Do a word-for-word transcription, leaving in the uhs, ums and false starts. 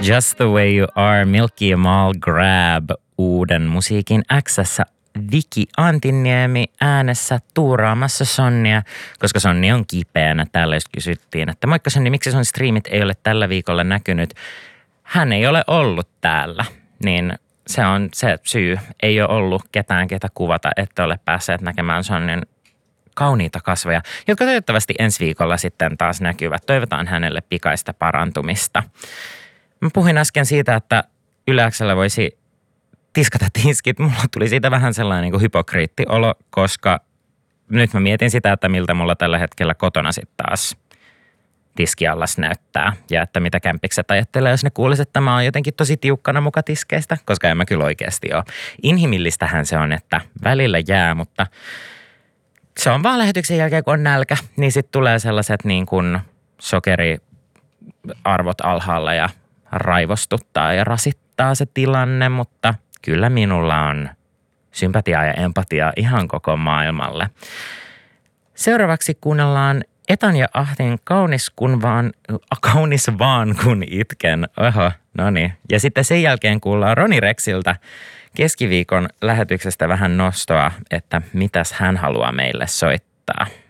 Just the Way You Are, Milky Mall Grab, uuden musiikin X:ssä Viki Antiniemi äänessä tuuraamassa Sonnia, koska Sonni on kipeänä. Täällä just kysyttiin, että moikka Sonni, miksi sun striimit ei ole tällä viikolla näkynyt? Hän ei ole ollut täällä, niin se on se syy. Ei ole ollut ketään, ketä kuvata, että ole päässeet näkemään Sonnin kauniita kasvoja, jotka toivottavasti ensi viikolla sitten taas näkyvät. Toivotaan hänelle pikaista parantumista. Mä puhuin äsken siitä, että Yle X:llä voisi tiskata tiskit. Mulla tuli siitä vähän sellainen niin kuin hypokriittiolo, koska nyt mä mietin sitä, että miltä mulla tällä hetkellä kotona sitten taas tiskiallas näyttää. Ja että mitä kämpikset ajattelee, jos ne kuulisi, että mä oon jotenkin tosi tiukkana muka tiskeistä, koska en mä kyllä oikeasti ole. Inhimillistähän se on, että välillä jää, mutta se on vaan lähetyksen jälkeen, kun on nälkä, niin sitten tulee sellaiset niin kuin sokeriarvot alhaalla ja raivostuttaa ja rasittaa se tilanne, mutta kyllä minulla on sympatiaa ja empatiaa ihan koko maailmalle. Seuraavaksi kuunnellaan Etan ja Ahtin kaunis, kun vaan, kaunis vaan kun itken. Oho, no niin. Ja sitten sen jälkeen kuullaan Roni Rexiltä keskiviikon lähetyksestä vähän nostoa, että mitäs hän haluaa meille soittaa.